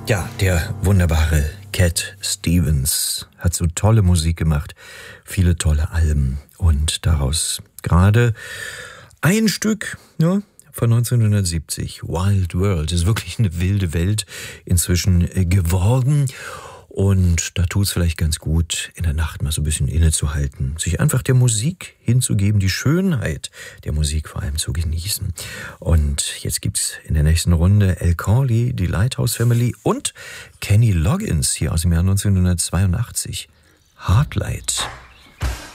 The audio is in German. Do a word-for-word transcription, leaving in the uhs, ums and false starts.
Ja, der wunderbare Cat Stevens hat so tolle Musik gemacht, viele tolle Alben und daraus gerade ein Stück, ja, von neunzehnhundertsiebzig, Wild World, ist wirklich eine wilde Welt inzwischen geworden. Und da tut es vielleicht ganz gut, in der Nacht mal so ein bisschen innezuhalten, sich einfach der Musik hinzugeben, die Schönheit der Musik vor allem zu genießen. Und jetzt gibt's in der nächsten Runde Al Corley, die Lighthouse Family und Kenny Loggins hier aus dem Jahr neunzehnhundertzweiundachtzig. Heartlight.